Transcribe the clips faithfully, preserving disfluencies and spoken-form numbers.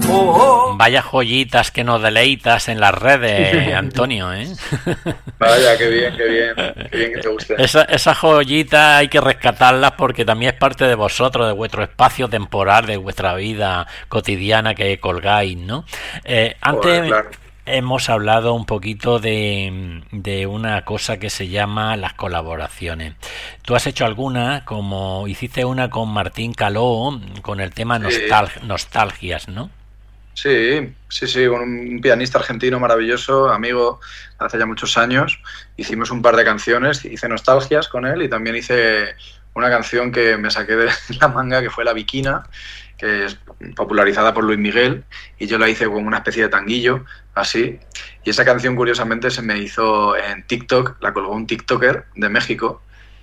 oh, oh. Vaya joyitas que nos deleitas en las redes, Antonio, ¿eh? Vaya, qué bien, qué bien, qué bien que te guste. Esa, esas joyitas hay que rescatarlas porque también es parte de vosotros, de vuestro espacio temporal, de vuestra vida cotidiana que colgáis, ¿no? Eh, antes Joder, claro. hemos hablado un poquito de, de una cosa que se llama las colaboraciones. Tú has hecho alguna, como hiciste una con Martín Caló, con el tema Sí. nostal nostalgias, ¿no? Sí, sí, sí, un, un pianista argentino maravilloso, amigo, hace ya muchos años. Hicimos un par de canciones, hice nostalgias con él y también hice una canción que me saqué de la manga, que fue La Viquina, que es popularizada por Luis Miguel, y yo la hice como una especie de tanguillo, así. Y esa canción, curiosamente, se me hizo en TikTok, la colgó un TikToker de México,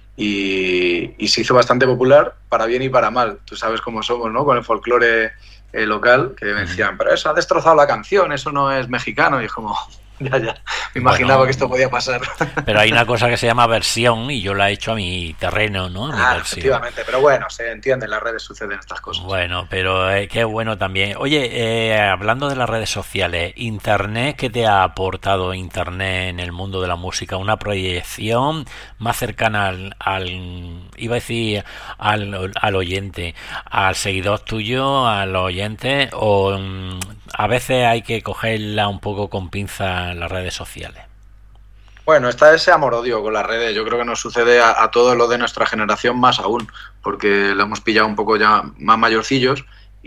y, y se hizo bastante popular, para bien y para mal. Tú sabes cómo somos, ¿no? Con el folclore eh, local, que me decían, pero eso ha destrozado la canción, eso no es mexicano, y es como... Ya, ya. Me imaginaba Bueno, que esto podía pasar. Pero hay una cosa que se llama versión y yo la he hecho a mi terreno, ¿no? A mi Ah, versión. efectivamente, pero bueno, se entiende, en las redes suceden estas cosas. Bueno, pero eh, qué bueno también. Oye, eh, hablando de las redes sociales, Internet, ¿qué te ha aportado Internet en el mundo de la música? ¿Una proyección más cercana al, al iba a decir, al, al oyente, al seguidor tuyo, al oyente, o mm, a veces hay que cogerla un poco con pinza las redes sociales? Bueno, está ese amor-odio con las redes. Yo creo que nos sucede a, a todos los de nuestra generación más aún, porque lo hemos pillado un poco ya más mayorcillos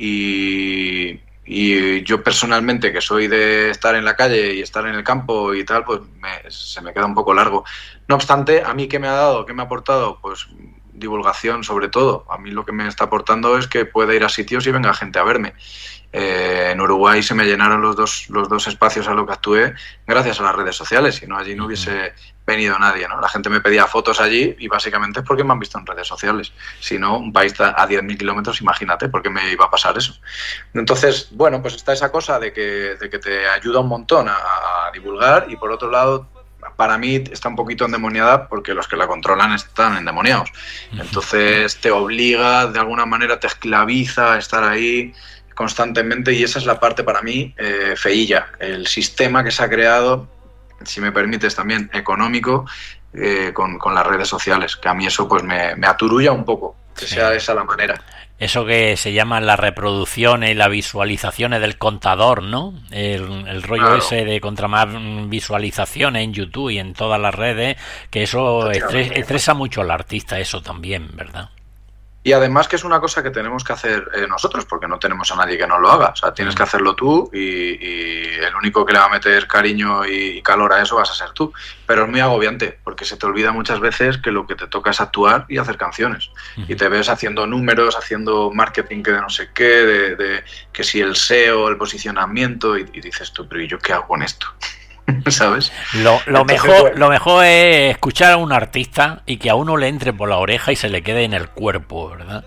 y, y yo personalmente, que soy de estar en la calle y estar en el campo y tal, pues me, se me queda un poco largo. No obstante, ¿a mí qué me ha dado? ¿Qué me ha aportado? Pues divulgación sobre todo. A mí lo que me está aportando es que pueda ir a sitios y venga gente a verme. Eh, en Uruguay se me llenaron los dos, los dos espacios a los que actué gracias a las redes sociales, si no allí no hubiese venido nadie, ¿no? La gente me pedía fotos allí y básicamente es porque me han visto en redes sociales. Si no, un país a diez mil kilómetros, imagínate, ¿por qué me iba a pasar eso? Entonces, bueno, pues está esa cosa de que, de que te ayuda un montón a, a divulgar y por otro lado, para mí está un poquito endemoniada porque los que la controlan están endemoniados. Entonces te obliga, de alguna manera te esclaviza a estar ahí constantemente y esa es la parte para mí eh, feilla, el sistema que se ha creado, si me permites también económico, eh, con, con las redes sociales, que a mí eso pues me, me aturulla un poco, que sí. sea esa la manera. Eso que se llaman las reproducciones y las visualizaciones del contador, ¿no? El, el rollo claro. ese de contra más visualizaciones en YouTube y en todas las redes, que eso estresa, estresa mucho al artista, eso también, ¿verdad? Y además que es una cosa que tenemos que hacer eh, nosotros, porque no tenemos a nadie que nos lo haga. O sea, tienes que hacerlo tú y, y el único que le va a meter cariño y calor a eso vas a ser tú. Pero es muy agobiante, porque se te olvida muchas veces que lo que te toca es actuar y hacer canciones. Uh-huh. Y te ves haciendo números, haciendo marketing que de no sé qué, de, de que si el S E O, el posicionamiento, y, y dices tú, pero ¿y yo qué hago con esto? ¿Sabes? Lo, lo mejor bueno. lo mejor es escuchar a un artista y que a uno le entre por la oreja y se le quede en el cuerpo, ¿verdad?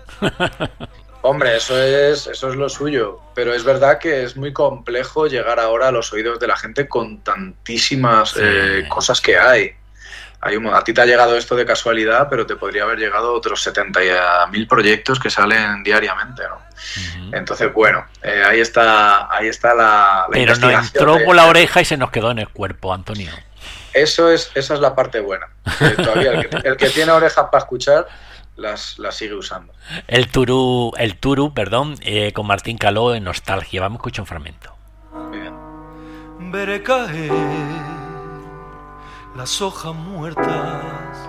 Hombre, eso es, eso es lo suyo, pero es verdad que es muy complejo llegar ahora a los oídos de la gente con tantísimas sí. eh, cosas que hay. Hay un, a ti te ha llegado esto de casualidad, pero te podría haber llegado otros setenta mil proyectos que salen diariamente, ¿no? Uh-huh. Entonces, bueno, eh, ahí está ahí está la, la pero nos entró de, por la oreja y se nos quedó en el cuerpo, Antonio. Eso es, esa es la parte buena. Que todavía el que, el que tiene orejas para escuchar las, las sigue usando. El Turú, el Turú, perdón, eh, con Martín Caló en Nostalgia. Vamos a escuchar un fragmento. Muy bien. Veré caer las hojas muertas